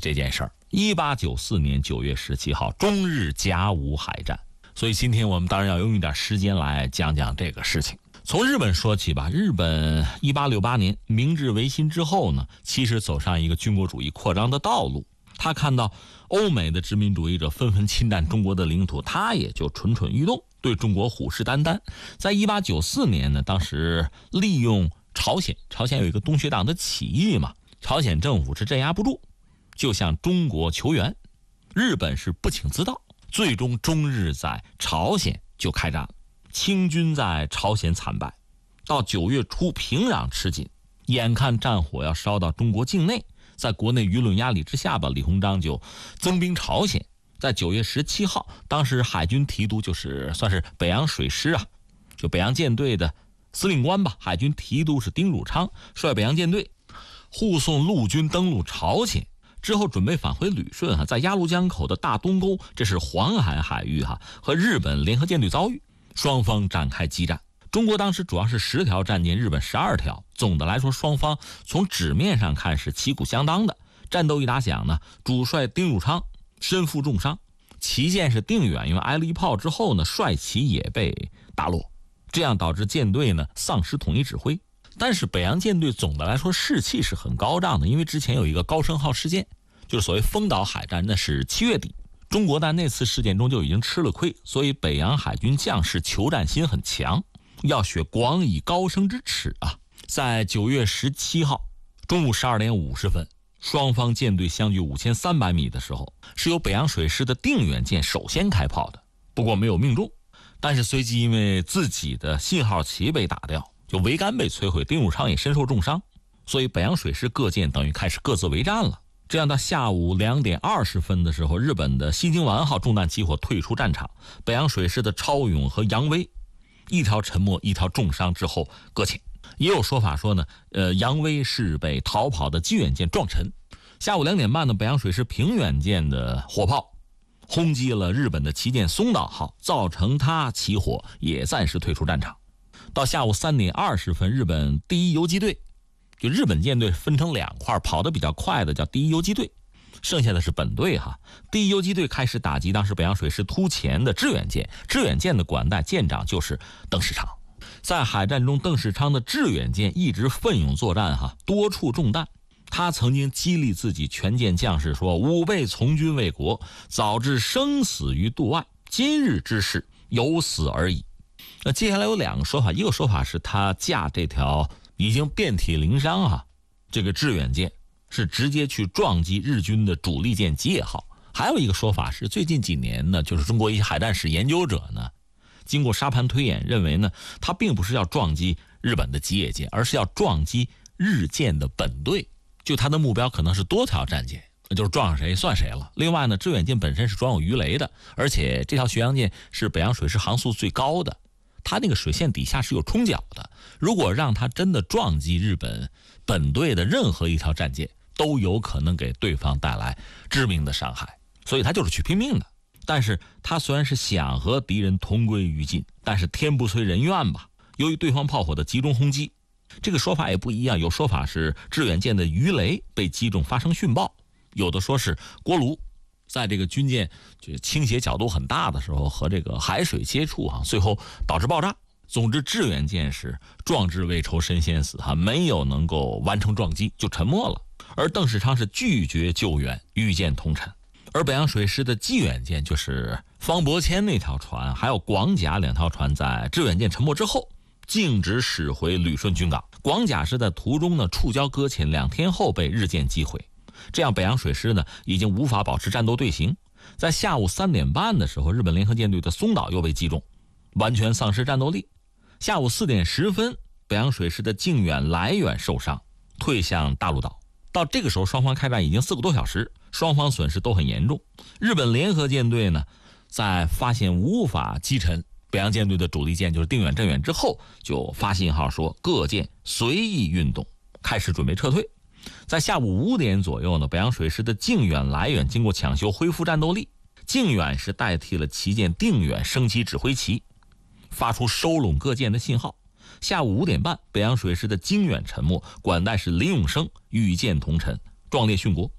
这件事儿。1894年9月17号，中日甲午海战。所以今天我们当然要用一点时间来讲讲这个事情。从日本说起吧，日本1868年明治维新之后呢，其实走上一个军国主义扩张的道路。他看到欧美的殖民主义者纷纷侵占中国的领土，他也就蠢蠢欲动，对中国虎视眈眈。在1894年呢，当时利用朝鲜有一个东学党的起义嘛，朝鲜政府是镇压不住，就向中国求援。日本是不请自到，最终中日在朝鲜就开战了。清军在朝鲜惨败，到9月初平壤吃紧，眼看战火要烧到中国境内，在国内舆论压力之下吧，李鸿章就增兵朝鲜。在9月17号，当时海军提督就是算是北洋水师啊，就北洋舰队的司令官吧，海军提督是丁汝昌，率北洋舰队护送陆军登陆朝鲜。之后准备返回旅顺在鸭绿江口的大东沟，这是黄海海域和日本联合舰队遭遇，双方展开激战。中国当时主要是10条战舰，日本12条。总的来说，双方从纸面上看是旗鼓相当的。战斗一打响呢，主帅丁汝昌身负重伤，旗舰是定远，因为挨了一炮之后呢，帅旗也被打落，这样导致舰队呢丧失统一指挥。但是北洋舰队总的来说士气是很高涨的，因为之前有一个高升号事件，就是所谓丰岛海战，那是7月底。中国在那次事件中就已经吃了亏，所以北洋海军将士求战心很强，要学广以高升之耻啊！在9月17号中午12点50分，双方舰队相距5300米的时候，是由北洋水师的定远舰首先开炮的，不过没有命中。但是随即因为自己的信号旗被打掉，就桅杆被摧毁，丁汝昌也身受重伤，所以北洋水师各舰等于开始各自为战了。这样到下午2点20分的时候，日本的西京丸号中弹起火退出战场，北洋水师的超勇和扬威一条沉没一条重伤之后搁浅。也有说法说呢，扬威是被逃跑的济远舰撞沉。下午2点半呢，北洋水师平远舰的火炮轰击了日本的旗舰松岛号，造成它起火，也暂时退出战场。到下午3点20分，日本第一游击队，就日本舰队分成2块，跑得比较快的叫第一游击队，剩下的是本队第一游击队开始打击当时北洋水师突前的致远舰，致远舰的管带舰长就是邓世昌。在海战中，邓世昌的致远舰一直奋勇作战多处中弹。他曾经激励自己全舰将士说：“吾辈从军为国，早知生死于度外，今日之事有死而已。”那接下来有2个说法，一个说法是他驾这条已经遍体鳞伤这个致远舰是直接去撞击日军的主力舰吉野号。还有一个说法是，最近几年呢，就是中国一些海战史研究者呢，经过沙盘推演，认为呢，他并不是要撞击日本的吉野舰，而是要撞击日舰的本队。就他的目标可能是多条战舰，就是撞上谁算谁了。另外呢，致远舰本身是装有鱼雷的，而且这条巡洋舰是北洋水师航速最高的，它那个水线底下是有冲角的。如果让它真的撞击日本本队的任何一条战舰，都有可能给对方带来致命的伤害，所以他就是去拼命的。但是他虽然是想和敌人同归于尽，但是天不遂人愿吧。由于对方炮火的集中轰击，这个说法也不一样，有说法是致远舰的鱼雷被击中发生殉爆，有的说是锅炉在这个军舰就倾斜角度很大的时候和这个海水接触最后导致爆炸。总之致远舰是壮志未酬身先死没有能够完成撞击就沉没了。而邓世昌是拒绝救援，御舰同沉。而北洋水师的济远舰，就是方伯谦那条船还有广甲2条船，在致远舰沉没之后径直驶回旅顺军港。广甲是在途中呢触礁搁浅，2天后被日舰击毁。这样北洋水师呢已经无法保持战斗队形。在下午3点半的时候，日本联合舰队的松岛又被击中，完全丧失战斗力。下午4点10分，北洋水师的靖远、来远受伤，退向大陆岛。到这个时候，双方开战已经4个多小时，双方损失都很严重。日本联合舰队呢，在发现无法击沉北洋舰队的主力舰就是定远、镇远之后，就发信号说各舰随意运动，开始准备撤退。在下午5点左右呢，北洋水师的靖远、来远经过抢修恢复战斗力。靖远是代替了旗舰定远升起指挥旗，发出收拢各舰的信号。下午5点半，北洋水师的靖远沉没，管带是林永生与舰同沉，壮烈殉国。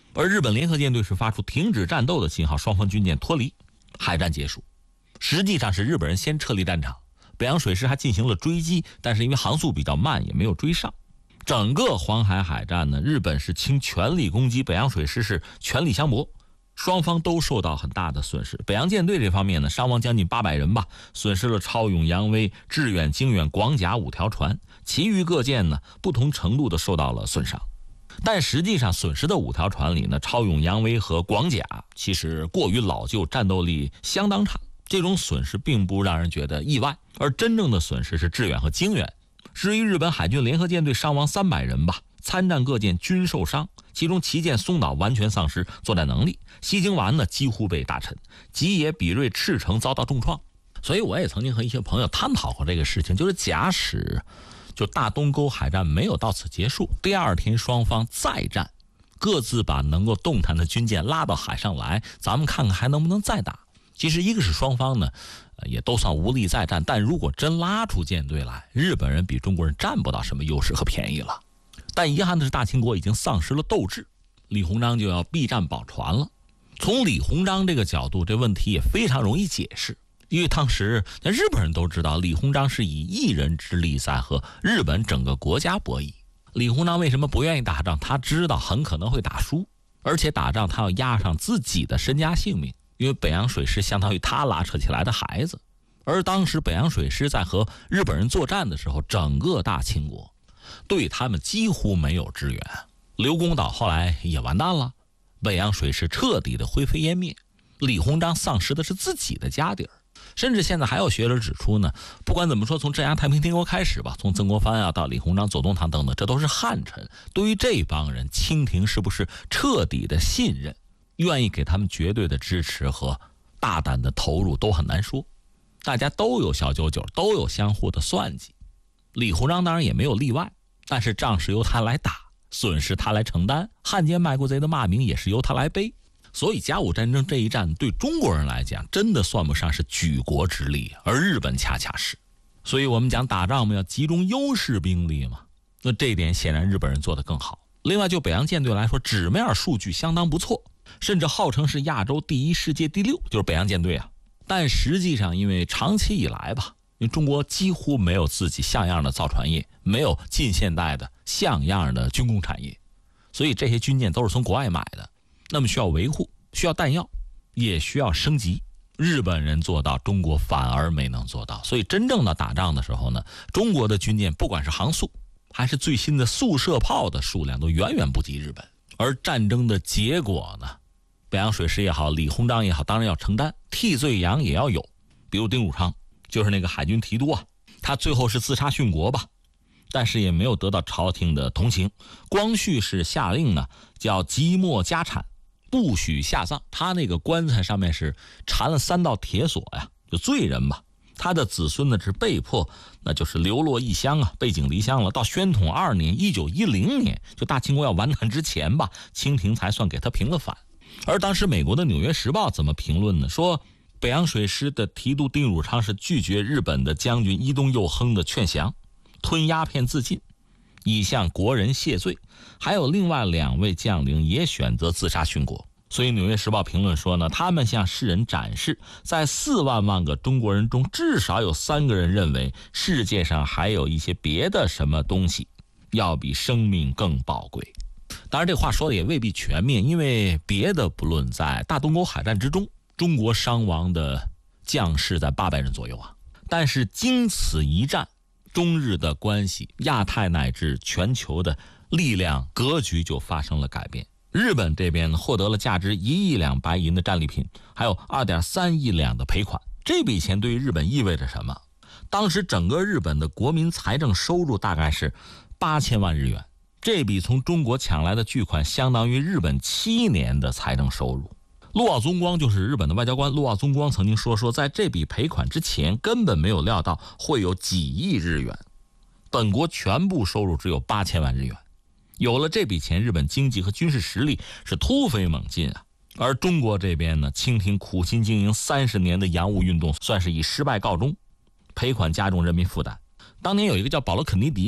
而日本联合舰队是发出停止战斗的信号，双方军舰脱离，海战结束。实际上是日本人先撤离战场，北洋水师还进行了追击，但是因为航速比较慢，也没有追上。整个黄海海战呢，日本是倾全力攻击，北洋水师是全力相搏，双方都受到很大的损失。北洋舰队这方面呢，伤亡将近800人吧，损失了超勇、扬威、致远、经远、广甲5条船，其余各舰呢不同程度的受到了损伤。但实际上损失的5条船里呢，超勇、扬威和广甲其实过于老旧，战斗力相当差，这种损失并不让人觉得意外。而真正的损失是致远和经远。至于日本海军联合舰队伤亡300人吧，参战各舰均受伤，其中旗舰松岛完全丧失作战能力，西京丸呢几乎被打沉，吉野、比瑞、赤城遭到重创。所以我也曾经和一些朋友探讨过这个事情，就是假使就大东沟海战没有到此结束，第二天双方再战，各自把能够动弹的军舰拉到海上来，咱们看看还能不能再打。其实一个是双方呢也都算无力再战，但如果真拉出舰队来，日本人比中国人占不到什么优势和便宜了。但遗憾的是，大清国已经丧失了斗志，李鸿章就要避战保船了。从李鸿章这个角度，这问题也非常容易解释，因为当时日本人都知道，李鸿章是以一人之力在和日本整个国家博弈。李鸿章为什么不愿意打仗？他知道很可能会打输，而且打仗他要押上自己的身家性命，因为北洋水师相当于他拉扯起来的孩子。而当时北洋水师在和日本人作战的时候，整个大清国对他们几乎没有支援，刘公岛后来也完蛋了，北洋水师彻底的灰飞烟灭，李鸿章丧失的是自己的家底儿。甚至现在还有学者指出呢，不管怎么说，从镇压太平天国开始吧，从曾国藩啊到李鸿章、左宗棠等等，这都是汉臣。对于这帮人，清廷是不是彻底的信任，愿意给他们绝对的支持和大胆的投入都很难说。大家都有小九九，都有相互的算计。李鸿章当然也没有例外，但是仗是由他来打，损失他来承担，汉奸卖国贼的骂名也是由他来背。所以甲午战争这一战对中国人来讲真的算不上是举国之力，而日本恰恰是。所以我们讲打仗，我们要集中优势兵力嘛，那这一点显然日本人做得更好。另外就北洋舰队来说，纸面数据相当不错，甚至号称是亚洲第1、世界第6，就是北洋舰队啊。但实际上因为长期以来吧，因为中国几乎没有自己像样的造船业，没有近现代的像样的军工产业，所以这些军舰都是从国外买的，那么需要维护，需要弹药，也需要升级。日本人做到，中国反而没能做到。所以真正的打仗的时候呢，中国的军舰不管是航速还是最新的速射炮的数量都远远不及日本。而战争的结果呢，北洋水师也好，李鸿章也好，当然要承担，替罪羊也要有。比如丁汝昌，就是那个海军提督啊，他最后是自杀殉国吧，但是也没有得到朝廷的同情。光绪是下令呢，叫即没家产，不许下葬。他那个棺材上面是缠了3道铁锁呀，就罪人吧。他的子孙呢是被迫，那就是流落异乡啊，背井离乡了。到宣统2年，1910年，就大清国要完蛋之前吧，清廷才算给他平了反。而当时美国的《纽约时报》怎么评论呢？说北洋水师的提督丁汝昌是拒绝日本的将军伊东佑亨的劝降，吞鸦片自尽，以向国人谢罪。还有另外2位将领也选择自杀殉国。所以《纽约时报》评论说呢，他们向世人展示，在4万个中国人中，至少有3个人认为世界上还有一些别的什么东西要比生命更宝贵。当然这话说的也未必全面，因为别的不论，在大东沟海战之中，中国伤亡的将士在800人左右啊。但是经此一战，中日的关系，亚太乃至全球的力量格局就发生了改变。日本这边获得了价值1亿两白银的战利品，还有2.3亿两的赔款。这笔钱对于日本意味着什么？当时整个日本的国民财政收入大概是8000万日元，这笔从中国抢来的巨款相当于日本7年的财政收入。陆奥宗光就是日本的外交官，陆奥宗光曾经说在这笔赔款之前根本没有料到会有几亿日元，本国全部收入只有8000万日元。有了这笔钱，日本经济和军事实力是突飞猛进啊。而中国这边呢，清廷苦心经营30年的洋务运动算是以失败告终，赔款加重人民负担。当年有一个叫保罗肯尼迪的，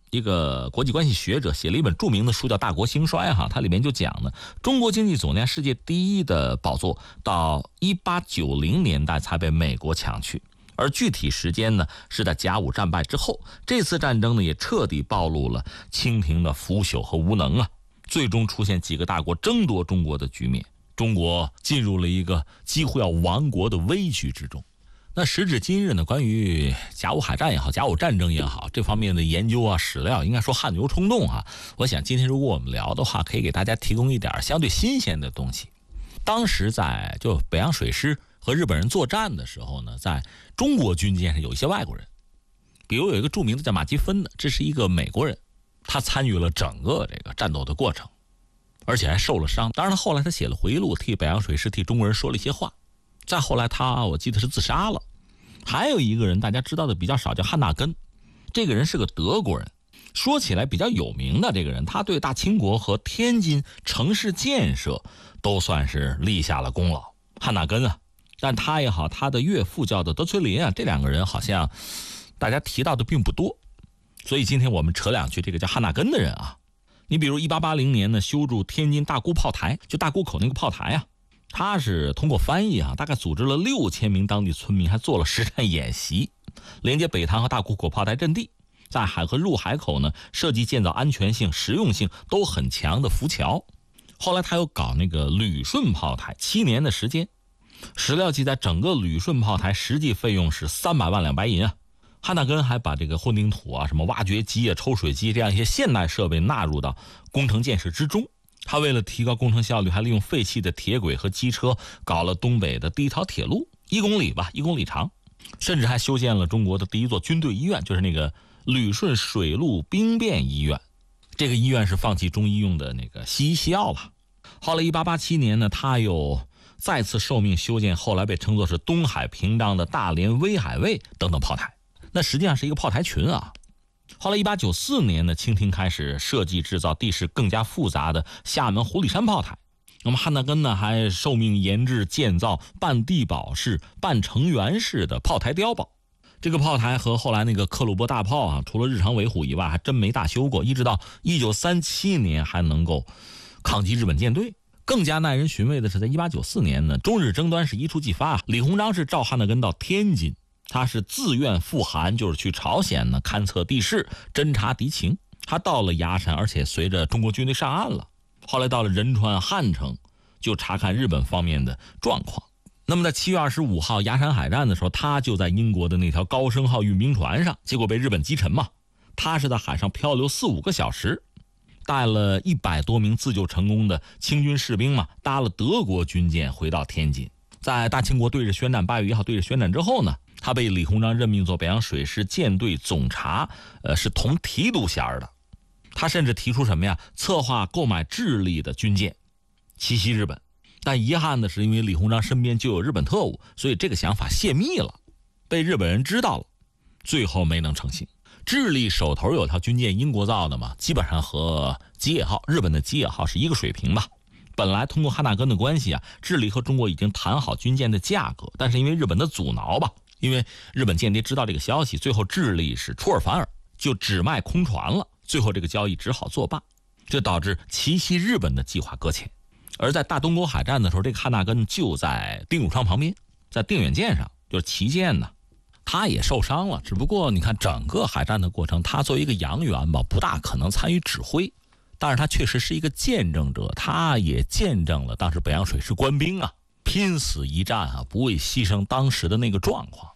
一个国际关系学者写了一本著名的书叫《大国兴衰》哈，它里面就讲呢，中国经济总量世界第一的宝座到1890年代才被美国抢去，而具体时间呢是在甲午战败之后。这次战争呢也彻底暴露了清廷的腐朽和无能啊，最终出现几个大国争夺中国的局面，中国进入了一个几乎要亡国的危局之中。那时至今日呢，关于甲午海战也好，甲午战争也好，这方面的研究啊、史料，应该说汗牛充栋啊。我想今天如果我们聊的话，可以给大家提供一点相对新鲜的东西。当时在就北洋水师和日本人作战的时候呢，在中国军舰上有一些外国人，比如有一个著名的叫马基芬的，这是一个美国人，他参与了整个这个战斗的过程，而且还受了伤。当然他后来他写了回忆录，替北洋水师替中国人说了一些话。再后来我记得是自杀了。还有一个人大家知道的比较少，叫汉纳根，这个人是个德国人，说起来比较有名的这个人，他对大清国和天津城市建设都算是立下了功劳，汉纳根啊。但他也好，他的岳父叫的德崔林啊，这两个人好像大家提到的并不多，所以今天我们扯两句这个叫汉纳根的人啊。你比如1880年呢，修筑天津大沽炮台，就大沽口那个炮台啊，他是通过翻译啊，大概组织了6000名当地村民，还做了实战演习，连接北塘和大沽口炮台阵地，在海河入海口呢，设计建造安全性、实用性都很强的浮桥。后来他又搞那个旅顺炮台，7年的时间，史料记载整个旅顺炮台实际费用是300万两白银啊。汉纳根还把这个混凝土啊、什么挖掘机啊、抽水机这样一些现代设备纳入到工程建设之中。他为了提高工程效率，还利用废弃的铁轨和机车搞了东北的第一条铁路，1公里吧，1公里长，甚至还修建了中国的第一座军队医院，就是那个旅顺水陆兵变医院。这个医院是放弃中医用的那个西医西药了。后来1887年呢，他又再次受命修建后来被称作是东海屏障的大连威海卫等等炮台，那实际上是一个炮台群啊。后来1894年呢，清廷开始设计制造地势更加复杂的厦门狐狸山炮台。那么汉纳根呢，还受命研制建造半地堡式、半城垣式的炮台碉堡。这个炮台和后来那个克虏伯大炮啊，除了日常维护以外，还真没大修过，一直到1937年还能够抗击日本舰队。更加耐人寻味的是，在1894年呢，中日争端是一触即发，李鸿章是召汉纳根到天津，他是自愿赴韩，就是去朝鲜呢勘测地势、侦察敌情。他到了崖山，而且随着中国军队上岸了。后来到了仁川、汉城，就查看日本方面的状况。那么在7月25号崖山海战的时候，他就在英国的那条高升号运兵船上，结果被日本击沉嘛。他是在海上漂流4-5个小时，带了100多名自救成功的清军士兵嘛，搭了德国军舰回到天津。在大清国对日宣战8月1号对日宣战之后呢，他被李鸿章任命做北洋水师舰队总察，是同提督衔的。他甚至提出什么呀？策划购买智利的军舰，奇袭日本。但遗憾的是，因为李鸿章身边就有日本特务，所以这个想法泄密了，被日本人知道了，最后没能成行。智利手头有条军舰，英国造的嘛，基本上和吉野号、日本的吉野号是一个水平吧。本来通过汉纳根的关系啊，智利和中国已经谈好军舰的价格，但是因为日本的阻挠吧，因为日本间谍知道这个消息，最后智利是出尔反尔，就只卖空船了。最后这个交易只好作罢，这导致奇袭日本的计划搁浅。而在大东沟海战的时候，这个汉纳根就在丁汝昌旁边，在定远舰上，就是旗舰呢，他也受伤了。只不过你看整个海战的过程，他作为一个洋员吧，不大可能参与指挥，但是他确实是一个见证者，他也见证了当时北洋水师官兵啊拼死一战啊，不畏牺牲当时的那个状况。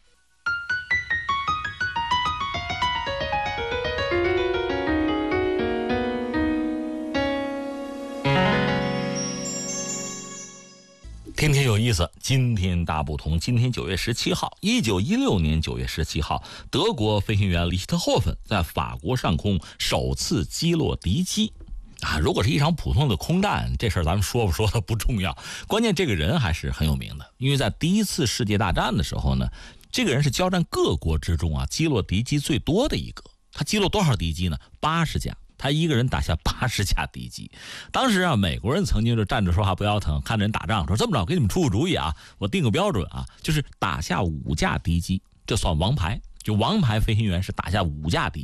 天天有意思，今天大不同。今天9月17号，1916年9月17号，德国飞行员里希特霍芬在法国上空首次击落敌机。如果是一场普通的空战，这事儿咱们说不说的不重要，关键这个人还是很有名的。因为在第一次世界大战的时候呢，这个人是交战各国之中击落敌机最多的一个。他击落多少敌机呢？80架。他一个人打下80架敌机。当时美国人曾经就站着说话不腰疼，看着人打仗说这么着，给你们出个主意我定个标准就是打下5架敌机，这算王牌。就王牌飞行员是打下5架敌机，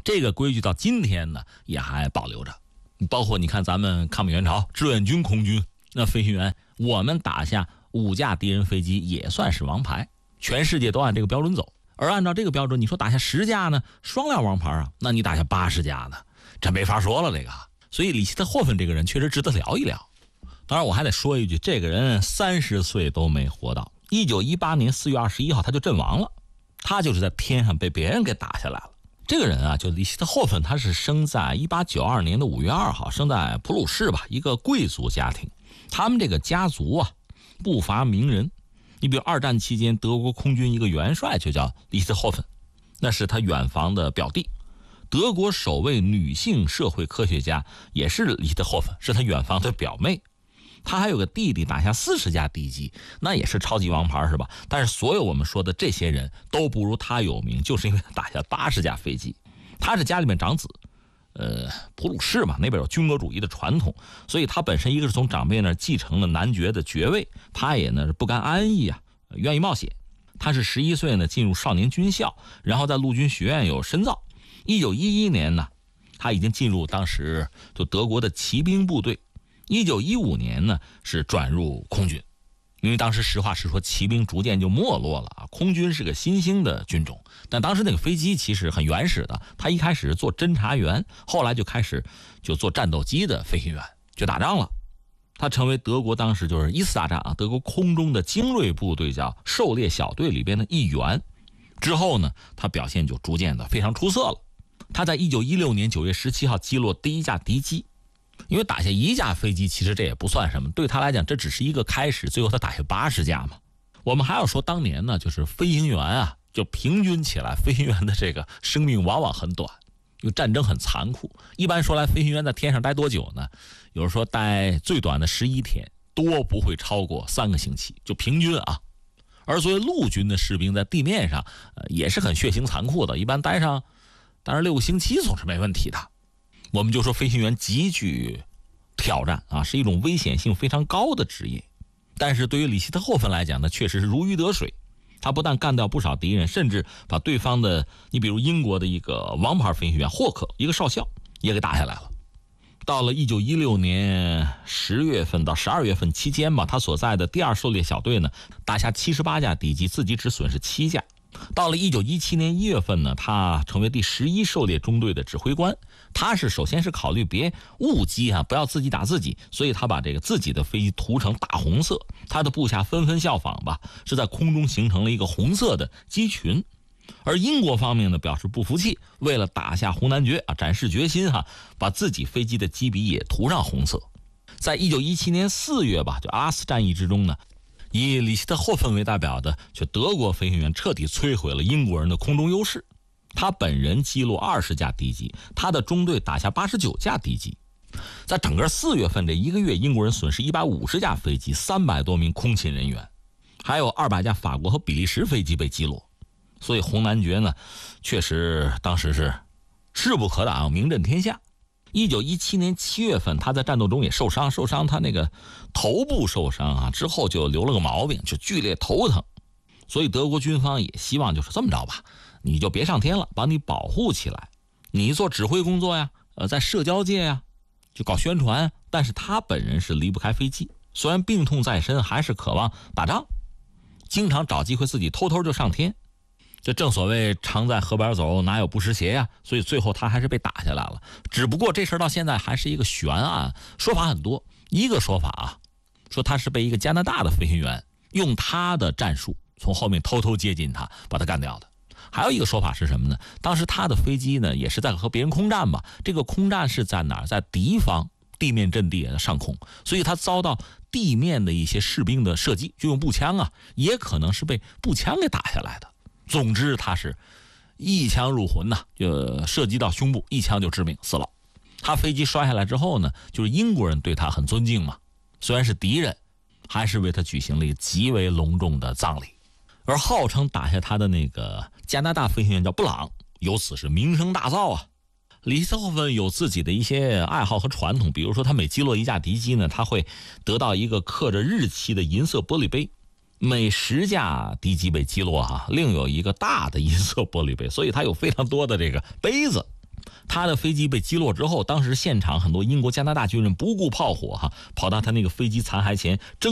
这个规矩到今天呢也还保留着。包括你看咱们抗美援朝志愿军空军那飞行员，我们打下5架敌人飞机也算是王牌，全世界都按这个标准走。而按照这个标准，你说打下10架呢，双料王牌啊，那你打下80架呢，这没法说了这个。所以里希特霍芬这个人确实值得聊一聊。当然我还得说一句，这个人30岁都没活到1918年4月21号他就阵亡了，他就是在天上被别人给打下来了。这个人啊，就里希特霍芬，他是生在1892年的5月2号，生在普鲁士吧，一个贵族家庭。他们这个家族啊，不乏名人。你比如2战期间德国空军一个元帅就叫里希特霍芬，那是他远房的表弟。德国首位女性社会科学家也是里希特霍芬，是他远房的表妹。他还有个弟弟打下40架敌机，那也是超级王牌是吧？但是所有我们说的这些人都不如他有名，就是因为他打下80架飞机。他是家里面长子，普鲁士嘛，那边有军国主义的传统，所以他本身一个是从长辈那儿继承了男爵的爵位，他也呢是不甘安逸啊，愿意冒险。他是11岁呢进入少年军校，然后在陆军学院有深造。1911年呢，他已经进入当时就德国的骑兵部队。1915年呢是转入空军，因为当时实话实说，骑兵逐渐就没落了啊，空军是个新兴的军种。但当时那个飞机其实很原始的，他一开始做侦察员，后来就开始就做战斗机的飞行员，就打仗了。他成为德国当时就是1次大战啊，德国空中的精锐部队叫狩猎小队里边的一员。之后呢，他表现就逐渐的非常出色了。他在1916年9月17号击落第1架敌机。因为打下1架飞机其实这也不算什么，对他来讲这只是一个开始，最后他打下80架嘛。我们还要说当年呢，就是飞行员啊，就平均起来飞行员的这个生命往往很短，因为战争很残酷。一般说来，飞行员在天上待多久呢？有人说待最短的11天，多不会超过3个星期，就平均啊。而作为陆军的士兵在地面上也是很血腥残酷的，一般待上当然6个星期总是没问题的。我们就说飞行员极具挑战啊，是一种危险性非常高的职业。但是对于里希特霍芬来讲呢，确实是如鱼得水。他不但干掉不少敌人，甚至把对方的，你比如英国的一个王牌飞行员霍克，一个少校也给打下来了。到了1916年10月份到12月份期间吧，他所在的第2狩猎小队呢，打下78架敌机，自己只损失7架。到了1917年1月份呢，他成为第11狩猎中队的指挥官。他是首先是考虑别误击啊，不要自己打自己，所以他把这个自己的飞机涂成大红色，他的部下纷纷效仿吧，是在空中形成了一个红色的机群。而英国方面呢表示不服气，为了打下红男爵啊，展示决心哈，把自己飞机的机鼻也涂上红色。在1917年4月吧，就阿拉斯战役之中呢，以里希特霍芬为代表的就德国飞行员彻底摧毁了英国人的空中优势。他本人击落20架敌机，他的中队打下89架敌机。在整个4月份这1个月，英国人损失150架飞机，300多名空勤人员，还有200架法国和比利时飞机被击落。所以红男爵呢，确实当时是势不可挡，名震天下。1917年7月份，他在战斗中也受伤，他那个头部受伤啊，之后就留了个毛病，就剧烈头疼。所以德国军方也希望就是这么着吧，你就别上天了，把你保护起来，你做指挥工作呀，在社交界呀，就搞宣传。但是他本人是离不开飞机，虽然病痛在身，还是渴望打仗，经常找机会自己偷偷就上天。这正所谓常在河边走，哪有不湿鞋呀？所以最后他还是被打下来了。只不过这事儿到现在还是一个悬案，说法很多。一个说法啊，说他是被一个加拿大的飞行员用他的战术从后面偷偷接近他，把他干掉的。还有一个说法是什么呢？当时他的飞机呢也是在和别人空战吧，这个空战是在哪儿？在敌方地面阵地的上空，所以他遭到地面的一些士兵的射击，就用步枪啊，也可能是被步枪给打下来的。总之他是一枪入魂呐，就射击到胸部，一枪就致命死了。他飞机摔下来之后呢，就是英国人对他很尊敬嘛，虽然是敌人，还是为他举行了一个极为隆重的葬礼。而号称打下他的那个加拿大飞行员叫布朗，由此是名声大噪啊。里希特霍芬有自己的一些爱好和传统，比如说他每击落一架敌机呢，他会得到一个刻着日期的银色玻璃杯。每10架敌机被击落另有一个大的银色玻璃杯，所以它有非常多的这个杯子。 他的飞机被击落之后，当时现场很多英国、加拿大军人不顾炮火跑到他那个飞机残骸前，